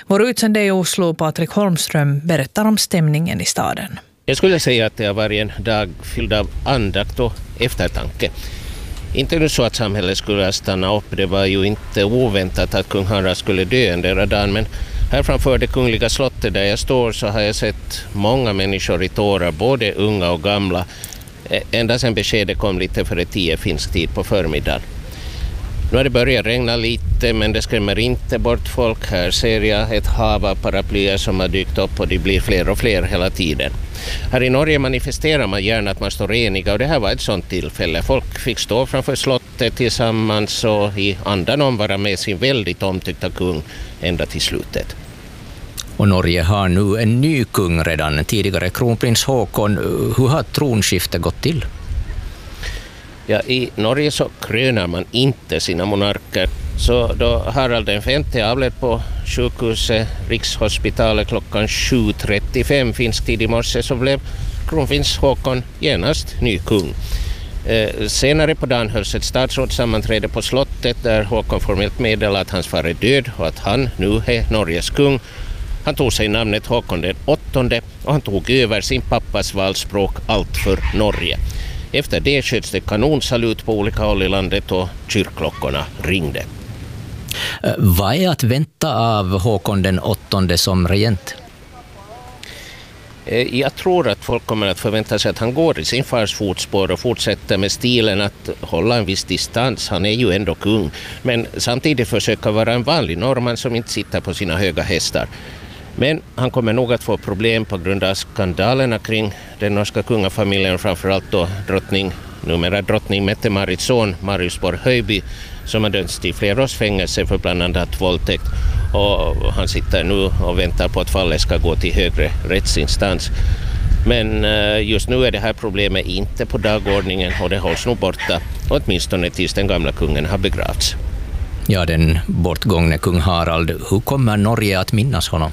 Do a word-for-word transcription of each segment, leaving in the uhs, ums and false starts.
Vår utsände i Oslo, Patrik Holmström, berättar om stämningen i staden. Jag skulle säga att det har varit en dag fylld av andakt och eftertanke. Inte nu så att samhället skulle stanna upp, det var ju inte oväntat att kung Harald skulle dö under dagen, men här framför det kungliga slottet där jag står så har jag sett många människor i tårar, både unga och gamla, ända sedan beskedet kom lite före tio finsk tid på förmiddagen. Nu har det börjat regna lite, men det skrämmer inte bort folk. Här ser jag ett hav av paraplyer som har dykt upp och det blir fler och fler hela tiden. Här i Norge manifesterar man gärna att man står eniga och det här var ett sånt tillfälle. Folk fick stå framför slottet tillsammans och i andan om vara med sin väldigt omtyckta kung ända till slutet. Och Norge har nu en ny kung redan, tidigare kronprins Håkon. Hur har tronskiftet gått till? Ja, i Norge så krönar man inte sina monarker. Så då Harald den femte avled på sjukhuset Rikshospitalet klockan sju trettiofem finsk tid i morse så blev kronprins Håkon genast ny kung. Eh, senare på dagen hölls ett statsrådssammanträde på slottet där Håkon formellt meddelade att hans far är död och att han nu är Norges kung. Han tog sig namnet Håkon den åttonde och han tog över sin pappas valspråk Allt för Norge. Efter det sköts det kanonsalut på olika håll i landet och kyrkklockorna ringde. Vad är att vänta av Håkon den åttonde som regent? Jag tror att folk kommer att förvänta sig att han går i sin fars fotspår och fortsätter med stilen att hålla en viss distans. Han är ju ändå kung, men samtidigt försöka vara en vanlig norrman som inte sitter på sina höga hästar. Men han kommer nog att få problem på grund av skandalerna kring den norska kungafamiljen, framförallt då drottning, numera drottning Mette-Marits son Marius Borg-Höjby, som har dömts till flera års fängelse för bland annat våldtäkt. Och han sitter nu och väntar på att fallet ska gå till högre rättsinstans. Men just nu är det här problemet inte på dagordningen och det hålls nog borta, åtminstone tills den gamla kungen har begravts. Ja, den bortgångne kung Harald, hur kommer Norge att minnas honom?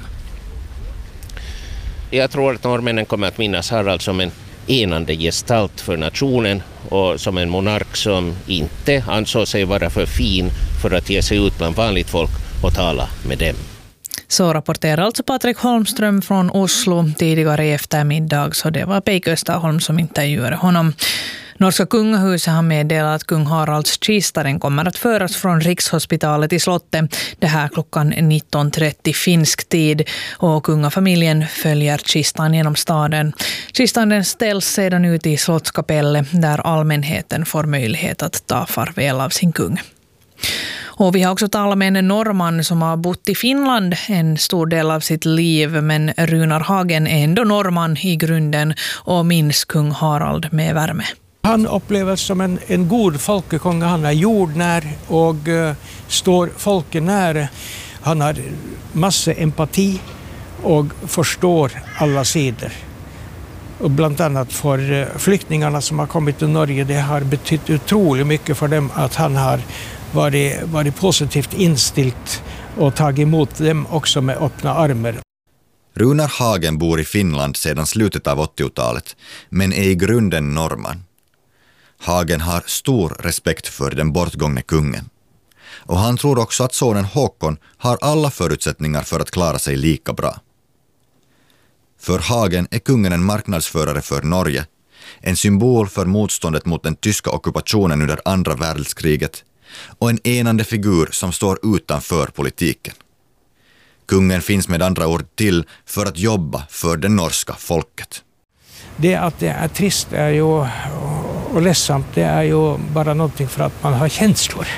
Jag tror att norrmännen kommer att minnas Harald som en enande gestalt för nationen och som en monark som inte ansåg sig vara för fin för att ge sig ut bland vanligt folk och tala med dem. Så rapporterar alltså Patrik Holmström från Oslo tidigare i eftermiddag, så det var Peik Österholm som intervjuade honom. Norska kungahuset har meddelat att kung Haralds kista den kommer att föras från Rikshospitalet i slottet. Det här klockan nitton trettio finsk tid och kungafamiljen följer kistan genom staden. Kistan den ställs sedan ut i slottskapellet där allmänheten får möjlighet att ta farväl av sin kung. Och vi har också talat med en norrman som har bott i Finland en stor del av sitt liv, men Runar Hagen är ändå norrman i grunden och minns kung Harald med värme. Han upplevs som en, en god folkekung. Han är jordnär och uh, står folket nära. Han har massa empati och förstår alla sidor. Och bland annat för uh, flyktingarna som har kommit till Norge, det har betytt otroligt mycket för dem att han har varit, varit positivt inställd och tagit emot dem också med öppna armar. Runar Hagen bor i Finland sedan slutet av åttiotalet, men är i grunden norrman. Hagen har stor respekt för den bortgångne kungen. Och han tror också att sonen Håkon har alla förutsättningar för att klara sig lika bra. För Hagen är kungen en marknadsförare för Norge, en symbol för motståndet mot den tyska ockupationen under andra världskriget och en enande figur som står utanför politiken. Kungen finns med andra ord till för att jobba för det norska folket. Det att det är trist är ju, och ledsamt, det är ju bara någonting för att man har känslor.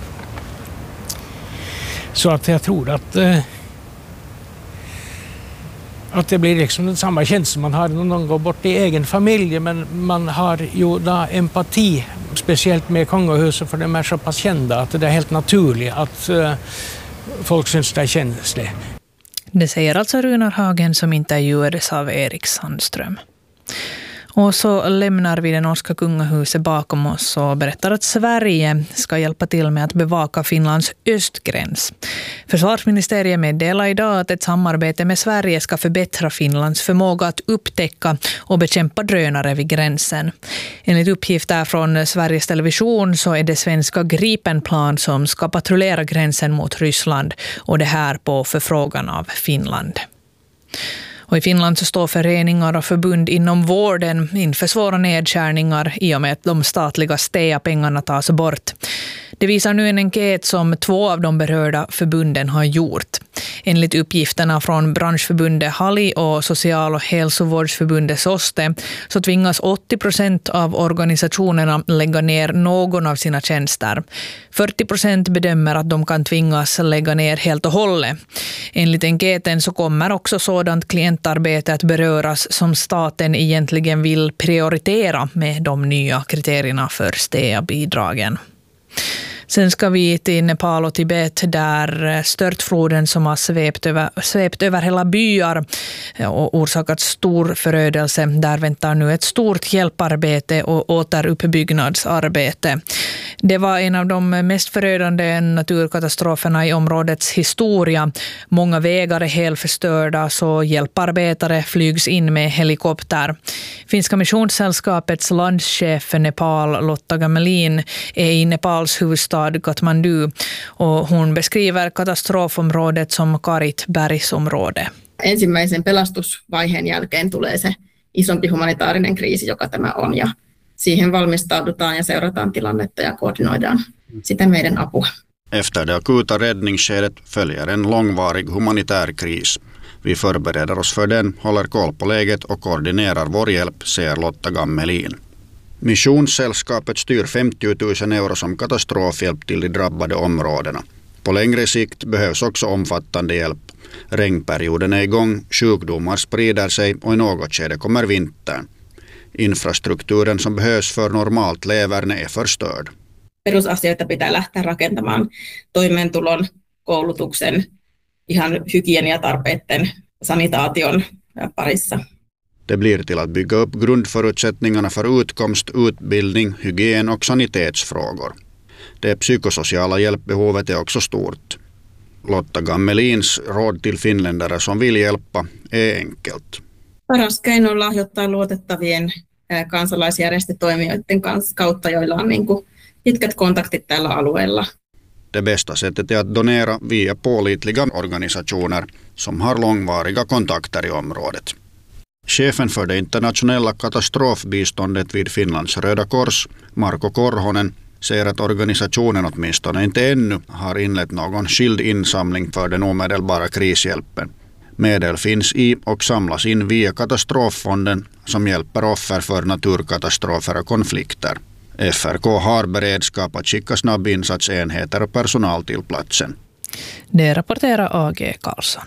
Så att jag tror att, eh, att det blir liksom samma känsla man har när någon går bort i egen familj, men man har ju då empati, speciellt med kungahuset, för de är så pass kända att det är helt naturligt att eh, folk syns det är känsligt. Det säger alltså Runar Hagen som intervjuades av Erik Sandström. Och så lämnar vi det norska kungahuset bakom oss och berättar att Sverige ska hjälpa till med att bevaka Finlands östgräns. Försvarsministeriet meddelar idag att ett samarbete med Sverige ska förbättra Finlands förmåga att upptäcka och bekämpa drönare vid gränsen. Enligt uppgifter från Sveriges Television så är det svenska Gripenplan som ska patrullera gränsen mot Ryssland, och det här på förfrågan av Finland. Och i Finland så står föreningar och förbund inom vården inför svåra nedskärningar i och med att de statliga S T E A-pengarna tas bort. Det visar nu en enkät som två av de berörda förbunden har gjort. Enligt uppgifterna från branschförbundet Hali och social- och hälsovårdsförbundet Soste så tvingas åttio procent av organisationerna lägga ner någon av sina tjänster. fyrtio procent bedömer att de kan tvingas lägga ner helt och hållet. Enligt enkäten så kommer också sådant klientarbete att beröras som staten egentligen vill prioritera med de nya kriterierna för S T E A-bidragen. Sen ska vi till Nepal och Tibet där störtfloden som har svept över, svept över hela byar och orsakat stor förödelse. Där väntar nu ett stort hjälparbete och återuppbyggnadsarbete. Det var en av de mest förödande naturkatastroferna i områdets historia. Många vägar är helt förstörda så hjälparbetare flygs in med helikopter. Finska missionssällskapets landschef för Nepal, Lotta Gamelin, är i Nepals huvudstad Kathmandu och hon beskriver katastrofområdet som Karit-bergsområde. Ensimmäisen pelastusvaiheen jälkeen tulee se isompi humanitaarinen kriisi, joka tämä on, ja siihen valmistaudutaan ja seurataan tilannetta ja koordinoidaan sitä meidän apua. Efter det akuta räddningsskedet följer en långvarig humanitär kris. Vi förbereder oss för den, håller koll på läget och koordinerar vår hjälp, säger Lotta Gamelin. Missionssällskapet styr femtio tusen euro som katastrofhjälp till de drabbade områdena. På längre sikt behövs också omfattande hjälp. Regnperioden är igång, sjukdomar sprider sig och i något skede kommer vintern. Infrastrukturen som behövs för normalt leverne är förstörd. Perusasioita pitää lähteä rakentamaan toimeentulon, koulutuksen, ihan hygieniatarpeiden, sanitaation parissa. Det blir till att bygga upp grundförutsättningarna för utkomst, utbildning, hygien och sanitetsfrågor. Det psykosociala hjälpbehovet är också stort. Lotta Gamelins råd till finländare som vill hjälpa är enkelt. Paras keino on lahjoittaa luotettavien kansalaisjärjestötoimijoiden kautta, joilla on niin kuin pitkät kontaktit tällä alueella. Det bästa sättet är att donera via pålitliga organisationer som har långvariga kontakter i området. Chefen för det internationella katastrofbiståndet vid Finlands Röda Kors, Marko Korhonen, säger att organisationen åtminstone inte ännu har inlett någon skild insamling för den omedelbara krishjälpen. Medel finns i och samlas in via katastroffonden som hjälper offer för naturkatastrofer och konflikter. F R K har beredskap att skicka snabbinsatsenheter och personal till platsen. Det rapporterar A G Karlsson.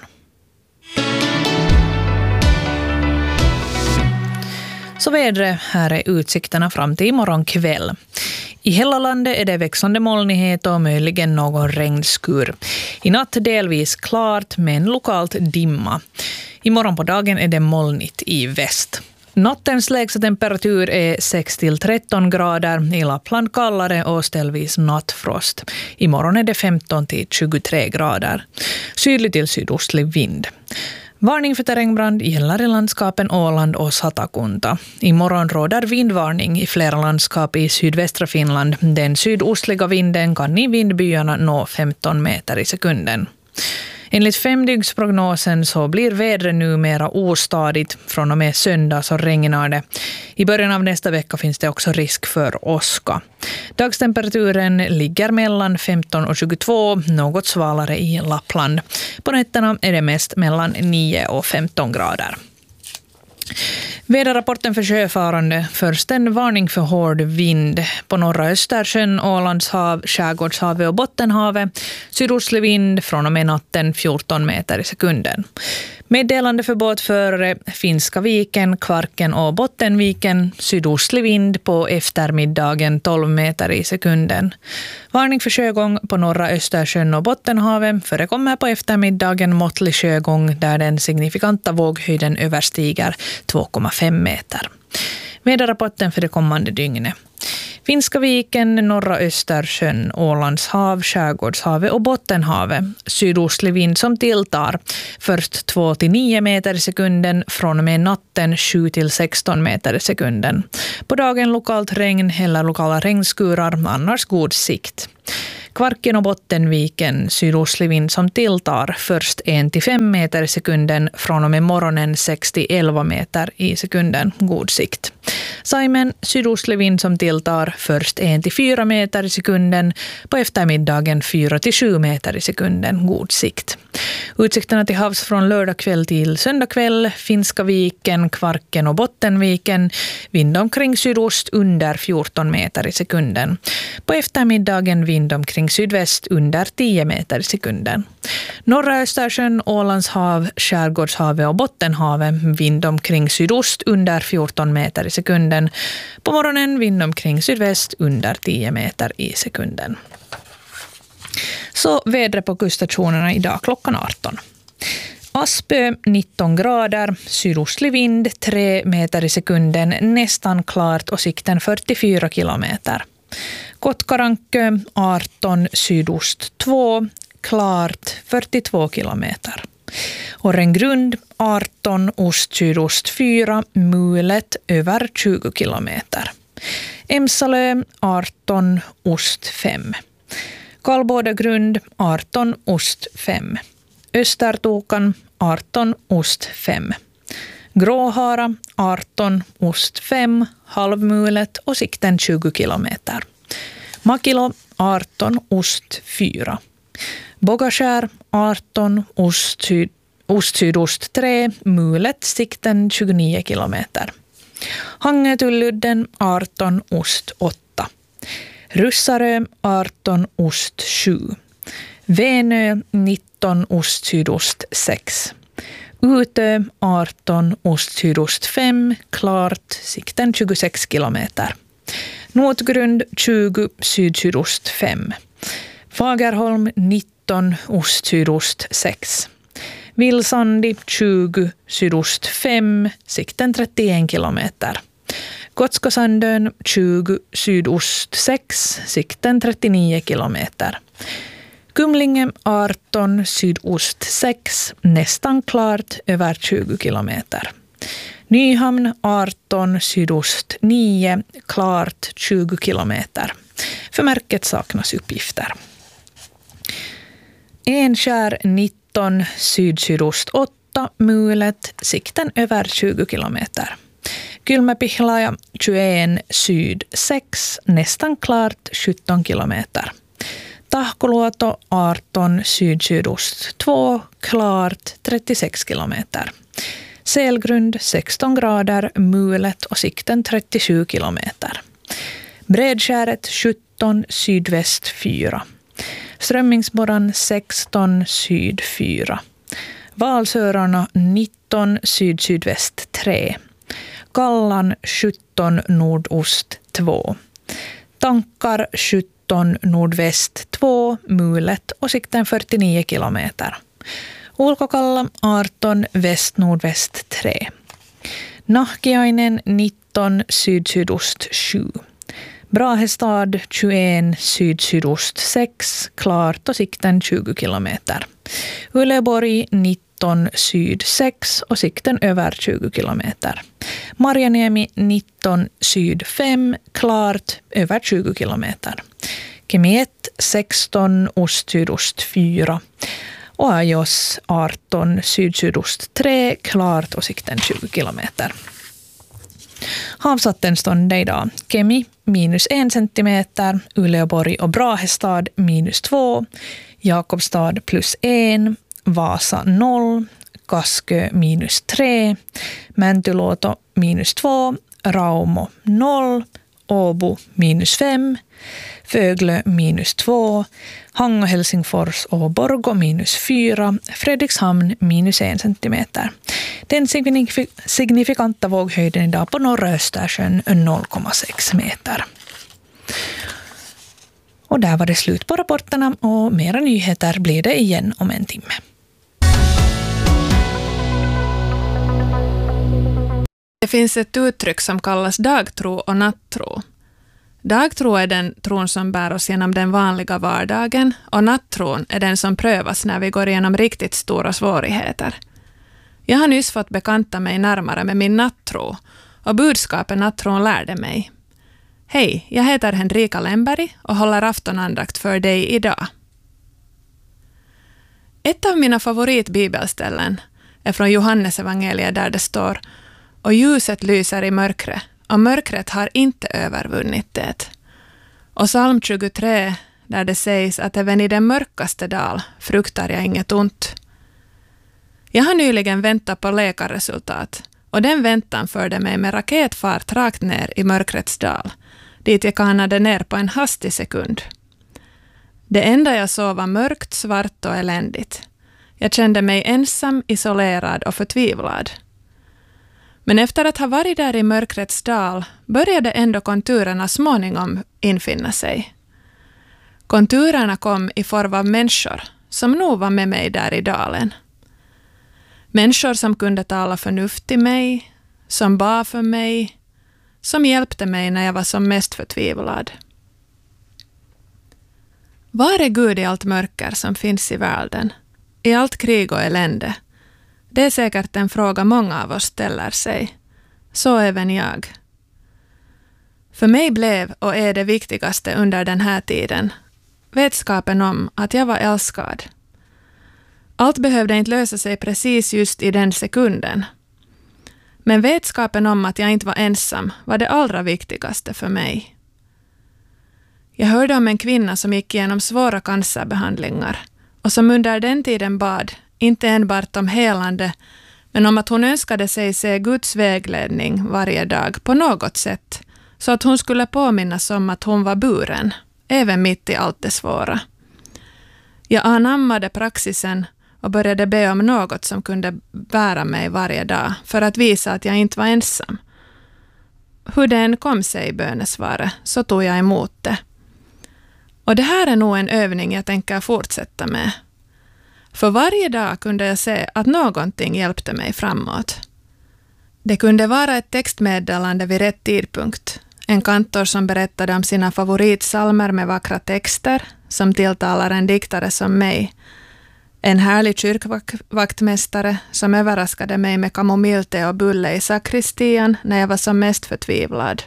Så vädret, här är utsikterna fram till imorgon kväll. I hela landet är det växande molnighet och möjligen någon regnskur. I natt delvis klart men lokalt dimma. Imorgon på dagen är det molnigt i väst. Nattens lägsta temperatur är sex till tretton grader, i Lappland kallare och ställvis nattfrost. Imorgon är det femton till tjugotre grader. Sydlig till sydostlig vind. Varning för terrängbrand gäller i landskapen Åland och Satakunta. Imorgon råder vindvarning i flera landskap i sydvästra Finland. Den sydostliga vinden kan i vindbyarna nå femton meter i sekunden. Enligt femdygnsprognosen så blir vädret numera ostadigt. Från och med söndag så regnar det. I början av nästa vecka finns det också risk för åska. Dagstemperaturen ligger mellan femton och tjugotvå, något svalare i Lappland. På nätterna är det mest mellan nio och femton grader. Väderrapporten för sjöfarande. Först en varning för hård vind. På norra Östersjön, Ålandshav, Skärgårdshavet och Bottenhavet. Sydostlig vind från och med natten fjorton meter i sekunden. Meddelande för båtförare Finska viken, Kvarken och Bottenviken. Sydostlig vind på eftermiddagen tolv meter i sekunden. Varning för sjögång på norra Östersjön och Bottenhavet. Förekommer på eftermiddagen måttlig sjögång där den signifikanta våghöjden överstiger två komma fem meter. Väderrapporten för det kommande dygnet. Finska viken, norra Östersjön, Ålands hav, Skärgårdshavet och Bottenhavet. Sydostlig vind som tilltar. Först två till nio meter i sekunden, från och med natten sju till sexton meter i sekunden. På dagen lokalt regn eller lokala regnskurar, annars god sikt. Kvarken och Bottenviken, sydostlig vind som tilltar, först en till fem meter i sekunden, från och med morgonen sex till elva meter i sekunden, god sikt. Saimen, sydostlig vind som tilltar, först en till fyra meter i sekunden, på eftermiddagen fyra till sju meter i sekunden, god sikt. Utsikterna till havs från lördag kväll till söndag kväll, Finska viken, Kvarken och Bottenviken, vind omkring sydost under fjorton meter i sekunden. På eftermiddagen vind omkring sydväst under tio meter i sekunden. Norra Östersjön, Ålands hav, Skärgårdshavet och Bottenhavet, vind omkring sydost under fjorton meter i sekunden. På morgonen vind omkring sydväst under tio meter i sekunden. Så vädret på kuststationerna idag klockan arton. Aspö nitton grader, sydostlig vind tre meter i sekunden, nästan klart och sikten fyrtiofyra kilometer. Kotkarankö arton, sydost två, klart fyrtiotvå kilometer. Orrengrund arton, ost sydost fyra, mulet över tjugo kilometer. Emsalö arton, ost fem. Kallbådagrund arton, ost fem. Östertokan arton, ost fem. Gråhara arton, ost fem, halvmulet och sikten tjugo kilometer. Makilo arton, ost fyra. Bogaskär arton, ost, syd, ost sydost tre, mulet, sikten tjugonio kilometer. Hangetulludden arton, ost åtta. Russarö arton, ost sju. Venö nitton, ost sydost sex. Utö arton, ost sydost fem, klart, sikten tjugosex kilometer. Notgrund tjugo, sydsydost fem. Fagerholm nitton, ost sydost sex. Vilsandi tjugo, sydost fem, sikten trettioen kilometer. Gotskosandön tjugo, sydost sex, sikten trettionio kilometer. Kumlinge arton, sydost sex, nästan klart över tjugo kilometer. Nyhamn arton, sydost nio, klart tjugo kilometer. För märket saknas uppgifter. Enskär nitton, sydsydost åtta, mulet, sikten över tjugo kilometer. Kylmäpihlaja tjugoen, syd sex, nästan klart sjutton kilometer. Tahkoluoto arton, sydsydost två, klart trettiosex kilometer. Selgrund sexton grader, mulet och sikten trettiosju kilometer. Bredskäret sjutton, sydväst fyra. Strömmingsborran sexton, syd fyra. Valsörarna nitton, syd-sydväst tre. Kallan sjutton, nordost två. Tankar sjutton, nordväst två, mulet och sikten fyrtionio kilometer. Ulkokalla arton, väst-nordväst tre. Nahkiainen nitton, syd-sydost sju. Brahestad tjugoen, syd-sydost sex, klart och sikten tjugo kilometer. Uleborg nitton, syd sex och sikten över tjugo kilometer. Marjaniemi nitton, syd fem, klart över tjugo kilometer. Kemiet sexton, ost-sydost fyra. Och Ajos arton, syd-sydost tre, klart och sikten tjugo kilometer. Havsvattenståndet idag. Kemi minus en centimeter, Uleåborg och Brahestad minus två, Jakobstad plus en, Vasa noll, Kaskö minus tre, Mäntyluoto minus två, Raumo noll, Åbo minus fem, Föglö minus två, Hangö, Helsingfors och Borgå minus fyra, Fredrikshamn minus en centimeter. Den signifikanta våghöjden idag på norra Östersjön noll komma sex meter. Och där var det slut på rapporterna och mera nyheter blir det igen om en timme. Det finns ett uttryck som kallas dagtro och nattro. Dagtro är den tron som bär oss genom den vanliga vardagen och nattron är den som prövas när vi går igenom riktigt stora svårigheter. Jag har nyss fått bekanta mig närmare med min nattro och budskapet nattron lärde mig. Hej, jag heter Henrika Lemberg och håller aftonandakt för dig idag. Ett av mina favoritbibelställen är från Johannes evangeliet där det står: och ljuset lyser i mörkret, och mörkret har inte övervunnit det. Och psalm tjugotre, där det sägs att även i den mörkaste dal fruktar jag inget ont. Jag har nyligen väntat på läkarresultat, och den väntan förde mig med raketfart rakt ner i mörkrets dal, dit jag kanade ner på en hastig sekund. Det enda jag såg var mörkt, svart och eländigt. Jag kände mig ensam, isolerad och förtvivlad. Men efter att ha varit där i mörkrets dal började ändå konturerna småningom infinna sig. Konturerna kom i form av människor som nog var med mig där i dalen. Människor som kunde tala förnuft till mig, som bad för mig, som hjälpte mig när jag var som mest förtvivlad. Var är Gud i allt mörker som finns i världen? I allt krig och elände? Det är säkert en fråga många av oss ställer sig. Så även jag. För mig blev och är det viktigaste under den här tiden vetskapen om att jag var älskad. Allt behövde inte lösa sig precis just i den sekunden. Men vetskapen om att jag inte var ensam var det allra viktigaste för mig. Jag hörde om en kvinna som gick igenom svåra cancerbehandlingar och som under den tiden bad, inte enbart om helande, men om att hon önskade sig se Guds vägledning varje dag på något sätt, så att hon skulle påminnas om att hon var buren, även mitt i allt det svåra. Jag anammade praxisen och började be om något som kunde bära mig varje dag för att visa att jag inte var ensam. Hur den kom sig i bönesvaret så tog jag emot det. Och det här är nog en övning jag tänker fortsätta med. För varje dag kunde jag se att någonting hjälpte mig framåt. Det kunde vara ett textmeddelande vid rätt tidpunkt. En kantor som berättade om sina favoritsalmer med vackra texter som tilltalar en diktare som mig. En härlig kyrkvaktmästare som överraskade mig med kamomillte och bulle i sakristian när jag var som mest förtvivlad.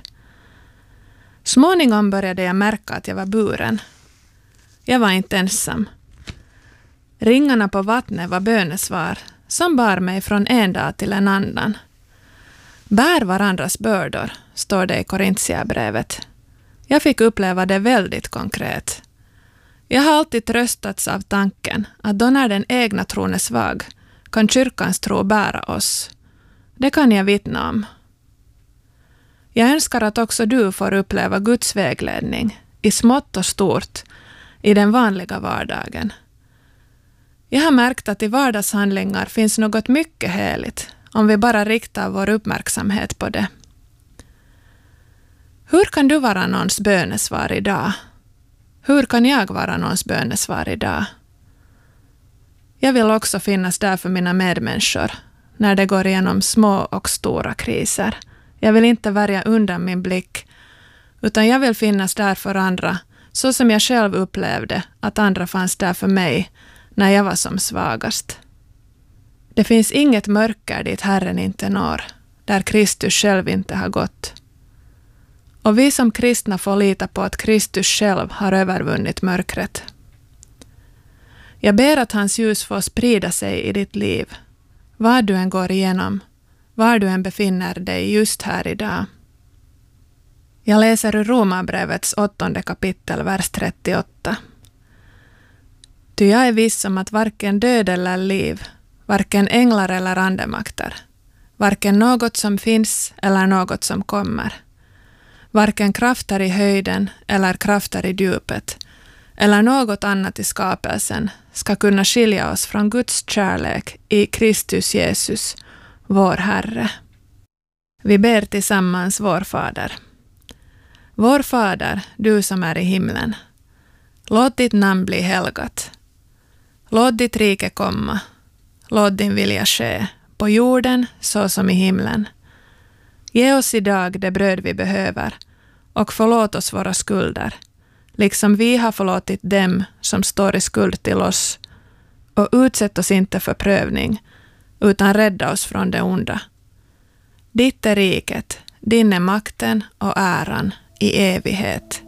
Småningom började jag märka att jag var buren. Jag var inte ensam. Ringarna på vattnet var bönesvar som bar mig från en dag till en annan. Bär varandras bördor, står det i Korintierbrevet. Jag fick uppleva det väldigt konkret. Jag har alltid tröstats av tanken att då när den egna tron är svag kan kyrkans tro bära oss. Det kan jag vittna om. Jag önskar att också du får uppleva Guds vägledning i smått och stort i den vanliga vardagen. Jag har märkt att i vardagshandlingar finns något mycket heligt om vi bara riktar vår uppmärksamhet på det. Hur kan du vara någons bönesvar idag? Hur kan jag vara någons bönesvar idag? Jag vill också finnas där för mina medmänniskor när de går igenom små och stora kriser. Jag vill inte värja undan min blick, utan jag vill finnas där för andra så som jag själv upplevde att andra fanns där för mig när jag var som svagast. Det finns inget mörker dit Herren inte når, där Kristus själv inte har gått. Och vi som kristna får lita på att Kristus själv har övervunnit mörkret. Jag ber att hans ljus får sprida sig i ditt liv, vad du än går igenom, var du än befinner dig just här idag. Jag läser ur Romarbrevets åttonde kapitel, vers trettioåtta. Ty jag är viss om att varken död eller liv, varken änglar eller andemakter, varken något som finns eller något som kommer, varken krafter i höjden eller krafter i djupet, eller något annat i skapelsen ska kunna skilja oss från Guds kärlek i Kristus Jesus, vår Herre. Vi ber tillsammans vår Fader. Vår Fader, du som är i himlen. Låt ditt namn bli helgat. Låt ditt rike komma. Låt din vilja ske, på jorden så som i himlen. Ge oss idag det bröd vi behöver och förlåt oss våra skulder, liksom vi har förlåtit dem som står i skuld till oss, och utsätt oss inte för prövning, utan rädda oss från det onda. Ditt är riket, din är makten och äran i evighet.